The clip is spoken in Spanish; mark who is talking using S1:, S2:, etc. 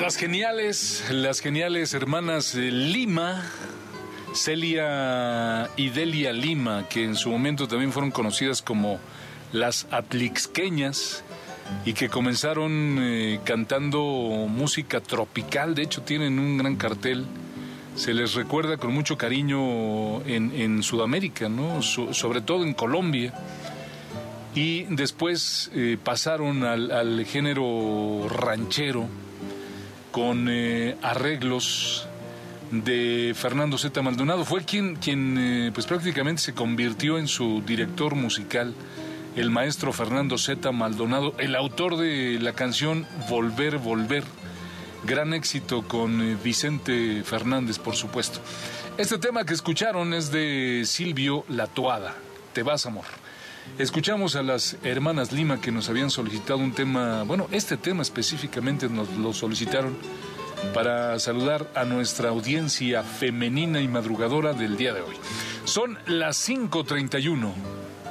S1: Las geniales hermanas Lima, Celia y Delia Lima, que en su momento también fueron conocidas como las Atlixqueñas y que comenzaron cantando música tropical. De hecho, tienen un gran cartel. Se les recuerda con mucho cariño en Sudamérica, ¿no? Sobre todo en Colombia. Y después pasaron al género ranchero con arreglos de Fernando Z. Maldonado. Fue quien pues prácticamente se convirtió en su director musical, el maestro Fernando Z. Maldonado, el autor de la canción Volver, Volver. Gran éxito con Vicente Fernández, por supuesto. Este tema que escucharon es de Silvio La Toada, Te vas, amor. Escuchamos a las hermanas Lima que nos habían solicitado un tema, bueno, este tema específicamente nos lo solicitaron para saludar a nuestra audiencia femenina y madrugadora del día de hoy. Son las 5:31